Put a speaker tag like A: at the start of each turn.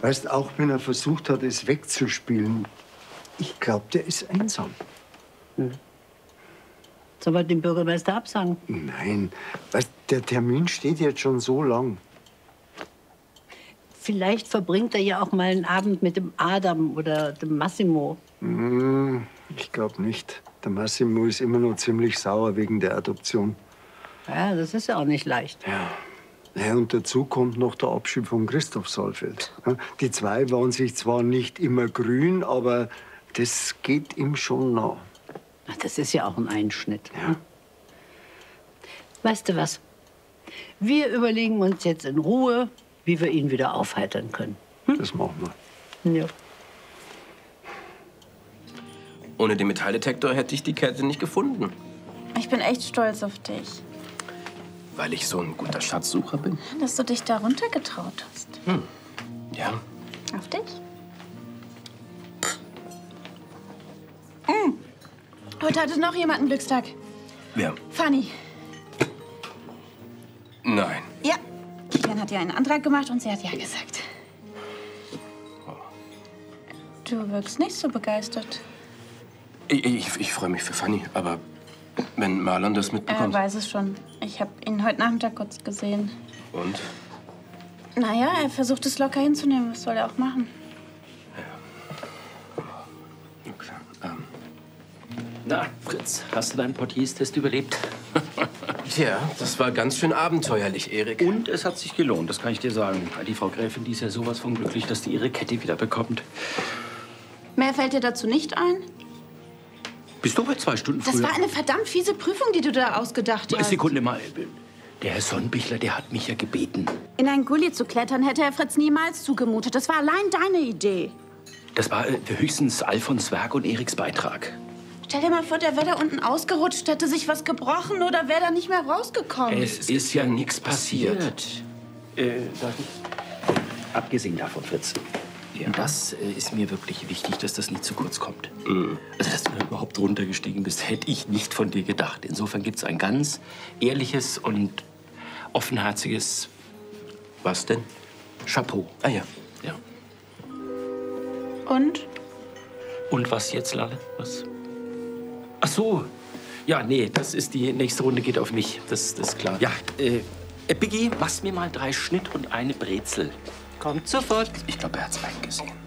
A: Weißt, auch wenn er versucht hat, es wegzuspielen, ich glaube, der ist einsam.
B: Sollen wir dem Bürgermeister absagen?
A: Nein, weißt, der Termin steht jetzt schon so lang.
B: Vielleicht verbringt er ja auch mal einen Abend mit dem Adam oder dem Massimo.
A: Ich glaube nicht. Der Massimo ist immer noch ziemlich sauer wegen der Adoption.
B: Ja, das ist ja auch nicht leicht.
A: Ja. Ja, und dazu kommt noch der Abschied von Christoph Saalfeld. Die zwei waren sich zwar nicht immer grün, aber das geht ihm schon nah.
B: Ach, das ist ja auch ein Einschnitt.
A: Ja.
B: Weißt du was? Wir überlegen uns jetzt in Ruhe, wie wir ihn wieder aufheitern können.
A: Das machen wir.
B: Ja.
C: Ohne den Metalldetektor hätte ich die Kette nicht gefunden.
D: Ich bin echt stolz auf dich.
C: Weil ich so ein guter Schatzsucher bin?
D: Dass du dich da runtergetraut hast.
C: Ja.
D: Auf dich? Heute hatte noch jemand einen Glückstag.
C: Wer?
D: Fanny.
C: Nein.
D: Ja. Kilian hat ja einen Antrag gemacht und sie hat ja gesagt. Du wirkst nicht so begeistert.
C: Ich freue mich für Fanny, aber wenn Marlon das
D: Er
C: mitbekommt...
D: weiß es schon. Ich habe ihn heute Nachmittag kurz gesehen.
C: Und?
D: Naja, er versucht es locker hinzunehmen. Was soll er auch machen?
C: Okay.
E: Na, Fritz, hast du deinen Portierstest überlebt?
C: Tja, das war ganz schön abenteuerlich, Erik.
E: Und es hat sich gelohnt, das kann ich dir sagen. Die Frau Gräfin, die ist ja sowas von glücklich, dass die ihre Kette wieder bekommt.
D: Mehr fällt dir dazu nicht ein?
E: Bist du bei 2 Stunden früher?
D: Das war eine verdammt fiese Prüfung, die du da ausgedacht hast.
E: Sekunde mal. Der Herr Sonnenbichler, der hat mich ja gebeten.
D: In einen Gully zu klettern, hätte Herr Fritz niemals zugemutet. Das war allein deine Idee.
E: Das war höchstens Alfons Werk und Eriks Beitrag.
D: Stell dir mal vor, der wäre da unten ausgerutscht, hätte sich was gebrochen oder wäre da nicht mehr rausgekommen.
E: Es ist ja nichts passiert. Darf ich? Abgesehen davon, Fritz. Ja. Das ist mir wirklich wichtig, dass das nicht zu kurz kommt. Also, dass du da überhaupt runtergestiegen bist, hätte ich nicht von dir gedacht. Insofern gibt es ein ganz ehrliches und offenherziges...
C: Was denn?
E: Chapeau.
C: Ah ja.
E: Ja.
D: Und?
E: Und was jetzt, Lalle? Was? Ach so. Ja, nee, das ist die nächste Runde geht auf mich. Das ist klar. Ja, Biggie, machst mir mal 3 Schnitt und eine Brezel.
B: Kommt sofort.
C: Ich glaube, er hat's eingesehen.